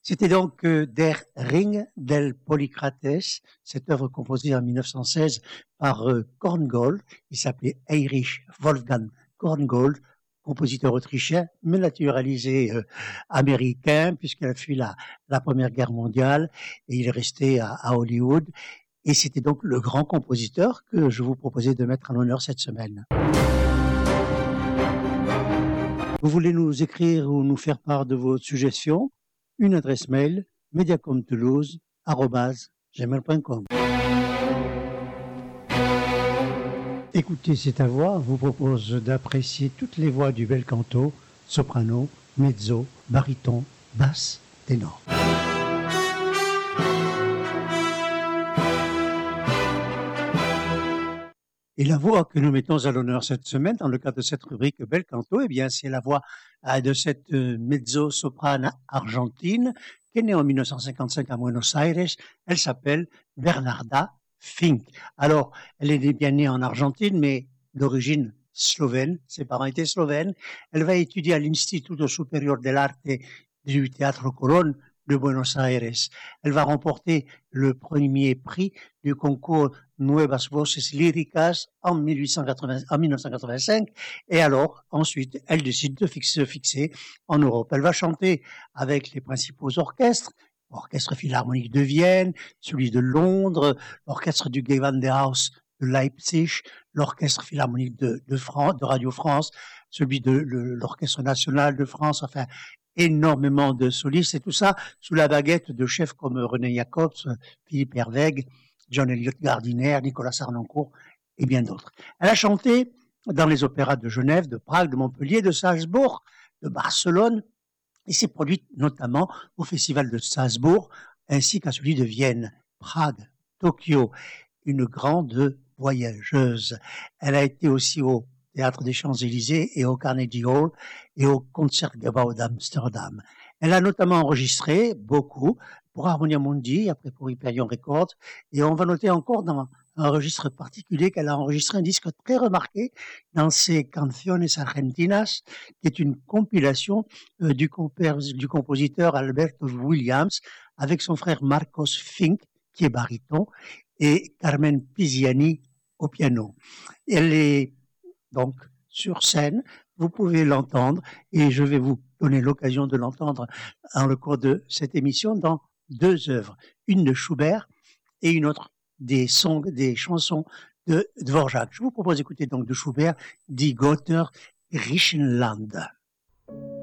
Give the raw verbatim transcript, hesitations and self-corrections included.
C'était donc euh, Der Ring del Polycrates, cette œuvre composée en mille neuf cent seize par euh, Korngold. Il s'appelait Heinrich Wolfgang Korngold, compositeur autrichien, mais naturalisé euh, américain, puisqu'il a fui la, la Première Guerre mondiale et il est resté à, à Hollywood. Et c'était donc le grand compositeur que je vous proposais de mettre en honneur cette semaine. Vous voulez nous écrire ou nous faire part de vos suggestions? Une adresse mail, mediacomtoulouse arobase gmail point com. Écoutez, c'est à voix vous propose d'apprécier toutes les voix du bel canto, soprano, mezzo, baryton, basse, ténor. Et la voix que nous mettons à l'honneur cette semaine, dans le cadre de cette rubrique Bel Canto, eh bien, c'est la voix de cette mezzo-soprane argentine qui est née en mille neuf cent cinquante-cinq à Buenos Aires. Elle s'appelle Bernarda Fink. Alors, elle est bien née en Argentine, mais d'origine slovène. Ses parents étaient slovènes. Elle va étudier à l'Instituto Superior del Arte du Teatro Colón de Buenos Aires. Elle va remporter le premier prix du concours Nuevas Voces Líricas en, mille huit cent quatre-vingts, en mille neuf cent quatre-vingt-cinq, et alors ensuite elle décide de fixer, se fixer en Europe. Elle va chanter avec les principaux orchestres, l'Orchestre Philharmonique de Vienne, celui de Londres, l'Orchestre du Gewandhaus de Leipzig, l'Orchestre Philharmonique de, de, France, de Radio France, celui de le, l'Orchestre National de France, enfin énormément de solistes, et tout ça sous la baguette de chefs comme René Jacobs, Philippe Herweg, John Eliot Gardiner, Nicolas Harnoncourt et bien d'autres. Elle a chanté dans les opéras de Genève, de Prague, de Montpellier, de Salzbourg, de Barcelone, et s'est produite notamment au Festival de Salzbourg, ainsi qu'à celui de Vienne, Prague, Tokyo. Une grande voyageuse. Elle a été aussi au Théâtre des Champs-Élysées et au Carnegie Hall et au Concertgebouw d'Amsterdam. Elle a notamment enregistré beaucoup pour Harmonia Mundi, après pour Hyperion Records, et on va noter encore dans un registre particulier qu'elle a enregistré un disque très remarqué dans ses Canciones Argentinas, qui est une compilation euh, du, compé- du compositeur Alberto Williams avec son frère Marcos Fink, qui est baryton, et Carmen Pisiani au piano. Elle est donc sur scène, vous pouvez l'entendre, et je vais vous donner l'occasion de l'entendre dans le cours de cette émission dans deux œuvres, une de Schubert et une autre des, songs, des chansons de Dvorak. Je vous propose d'écouter donc de Schubert Die Götter Griechenland.